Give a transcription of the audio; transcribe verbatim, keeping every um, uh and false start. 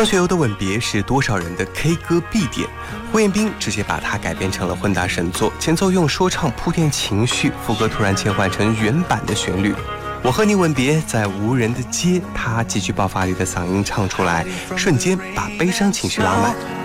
张学友的《吻别》是多少人的 K 歌必点，胡彦斌直接把它改编成了混搭神作，前奏用说唱铺垫情绪，副歌突然切换成原版的旋律。我和你吻别，在无人的街，他极具爆发力的嗓音唱出来，瞬间把悲伤情绪拉满。